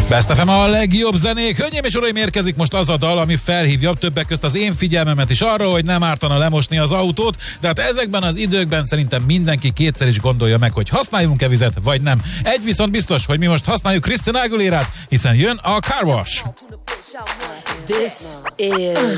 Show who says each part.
Speaker 1: Best FM a legjobb zenék. Hölgyeim és uraim, érkezik most az a dal, ami felhívja többek közt az én figyelmemet is arra, hogy nem ártana lemosni az autót, de hát ezekben az időkben szerintem mindenki kétszer is gondolja meg, hogy használjunk-e vizet, vagy nem. Egy viszont biztos, hogy mi most használjuk Christina Aguilérát, hiszen jön a Car Wash.
Speaker 2: This is